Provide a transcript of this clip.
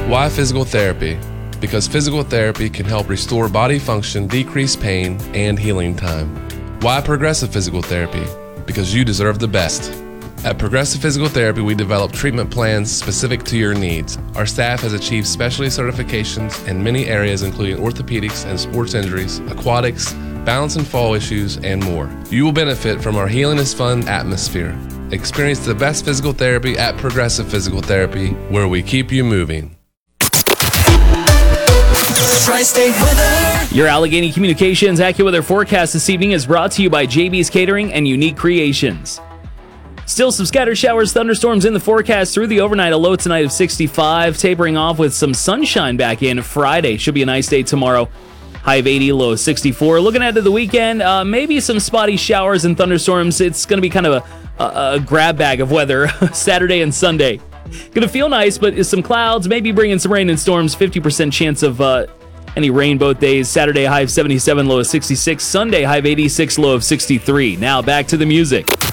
Why physical therapy? Because physical therapy can help restore body function, decrease pain, and healing time. Why Progressive Physical Therapy? Because you deserve the best. At Progressive Physical Therapy, we develop treatment plans specific to your needs. Our staff has achieved specialty certifications in many areas, including orthopedics and sports injuries, aquatics, balance and fall issues, and more. You will benefit from our Healing is Fun atmosphere. Experience the best physical therapy at Progressive Physical Therapy, where we keep you moving. Tri-State weather. Your Allegheny Communications AccuWeather forecast this evening is brought to you by JB's Catering and Unique Creations. Still some scattered showers, thunderstorms in the forecast through the overnight. A low tonight of 65, tapering off with some sunshine back in Friday. Should be a nice day tomorrow. High of 80, low of 64. Looking ahead to the weekend, maybe some spotty showers and thunderstorms. It's going to be kind of a grab bag of weather Saturday and Sunday. Going to feel nice, but some clouds, maybe bringing some rain and storms. 50% chance of any rain both days. Saturday, high of 77, low of 66. Sunday, high of 86, low of 63. Now back to the music.